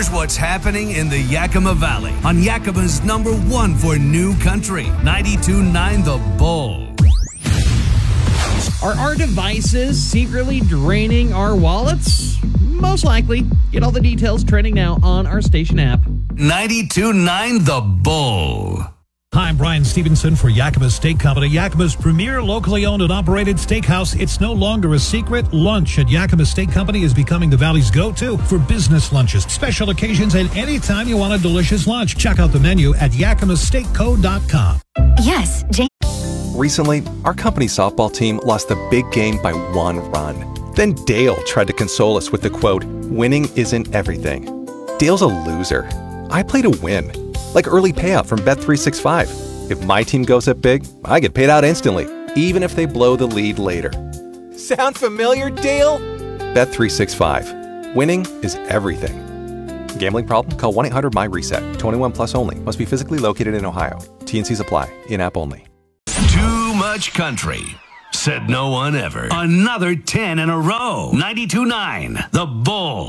Here's what's happening in the Yakima Valley on Yakima's number one for new country, 92.9 The Bull. Are our devices secretly draining our wallets? Most likely. Get all the details trending now on our station app. 92.9 The Bull. Hi, I'm Brian Stevenson for Yakima Steak Company, Yakima's premier locally owned and operated steakhouse. It's no longer a secret. Lunch at Yakima Steak Company is becoming the Valley's go-to for business lunches, special occasions, and anytime you want a delicious lunch. Check out the menu at yakimasteakco.com. Yes, Jane. Recently, our company softball team lost the big game by 1 run. Then Dale tried to console us with the quote, "Winning isn't everything." Dale's a loser. I play to win. Like early payout from Bet365. If my team goes up big, I get paid out instantly, even if they blow the lead later. Sound familiar, Dale? Bet365. Winning is everything. Gambling problem? Call 1-800-MY-RESET. 21 plus only. Must be physically located in Ohio. T&Cs apply. In-app only. Too much country. Said no one ever. Another 10 in a row. 92.9 The Bull.